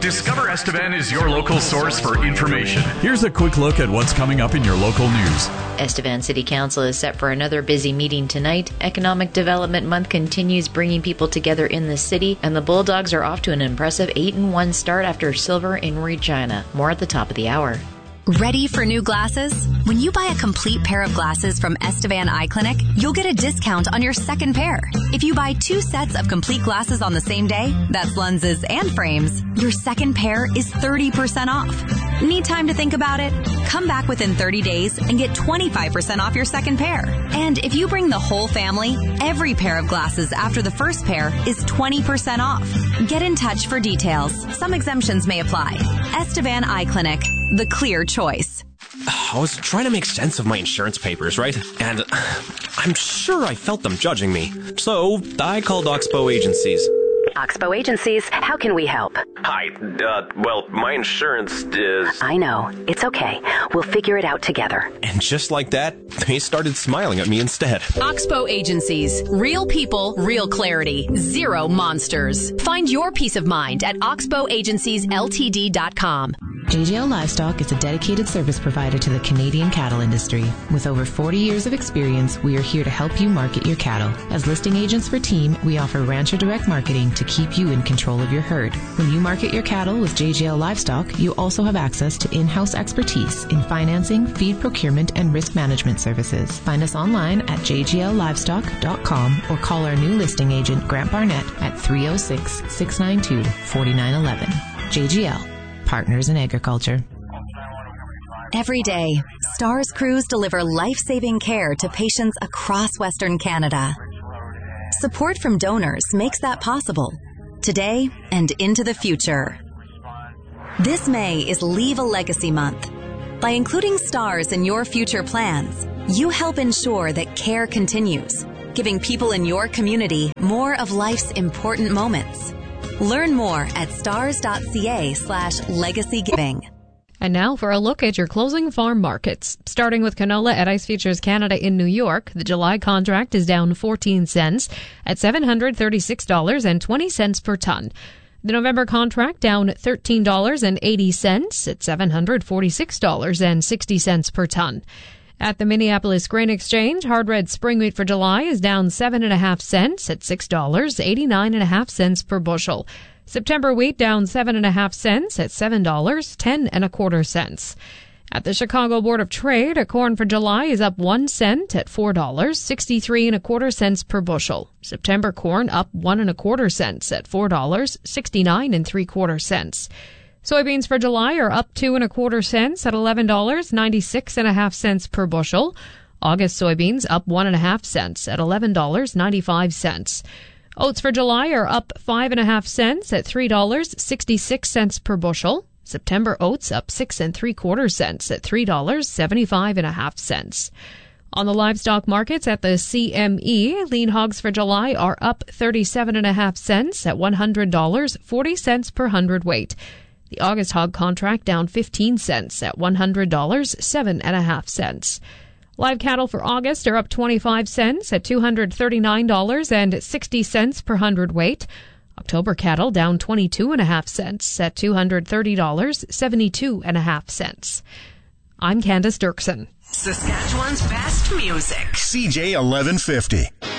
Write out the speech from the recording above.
Discover Estevan is your local source for information. Here's a quick look at what's coming up in your local news. Estevan City Council is set for another busy meeting tonight. Economic Development Month continues bringing people together in the city, and the Bulldogs are off to an impressive 8-1 start after silver in Regina. More at the top of the hour. Ready for new glasses? When you buy a complete pair of glasses from Estevan Eye Clinic, you'll get a discount on your second pair. If you buy 2 sets of complete glasses on the same day, that's lenses and frames, your second pair is 30% off. Need time to think about it? Come back within 30 days and get 25% off your second pair. And if you bring the whole family, every pair of glasses after the first pair is 20% off. Get in touch for details. Some exemptions may apply. Estevan Eye Clinic, the clear choice. I was trying to make sense of my insurance papers, right? And I'm sure I felt them judging me. So I called Oxbow Agencies. Oxbow Agencies, how can we help? Hi, well, my insurance is... I know. It's okay. We'll figure it out together. And just like that, they started smiling at me instead. Oxbow Agencies. Real people, real clarity. Zero monsters. Find your peace of mind at oxbowagenciesltd.com. JGL Livestock is a dedicated service provider to the Canadian cattle industry. With over 40 years of experience, we are here to help you market your cattle. As listing agents for Team, we offer Rancher Direct Marketing to keep you in control of your herd. When you market your cattle with JGL Livestock, you also have access to in-house expertise in financing, feed procurement, and risk management services. Find us online at jgllivestock.com or call our new listing agent, Grant Barnett, at 306-692-4911. JGL. Partners in Agriculture. Every day, STARS crews deliver life-saving care to patients across Western Canada. Support from donors makes that possible, today and into the future. This May is Leave a Legacy Month. By including STARS in your future plans, you help ensure that care continues, giving people in your community more of life's important moments. Learn more at stars.ca/legacygiving. And now for a look at your closing farm markets. Starting with canola at Ice Futures Canada in New York, the July contract is down 14 cents at $736.20 per ton. The November contract down $13.80 at $746.60 per ton. At the Minneapolis Grain Exchange, hard red spring wheat for July is down 7.5 cents at $6.89 per bushel. September wheat down 7.5 cents at $7.10. At the Chicago Board of Trade, a corn for July is up 1 cent at $4.63 per bushel. September corn up 1.25 cents at $4.69 Soybeans for July are up 2.25 cents at $11.96 per bushel. August soybeans up 1.5 cents at $11.95. Oats for July are up 5.5 cents at $3.66 per bushel. September oats up 6.75 cents at $3.75. On the livestock markets at the CME, lean hogs for July are up 37.5 cents at $100.40 per hundredweight. The August hog contract down 15 cents at $100.07.5. Live cattle for August are up 25 cents at $239.60 per hundredweight. October cattle down 22.5 cents at $230.72.5. I'm Candace Dirksen. Saskatchewan's best music. CJ 1150.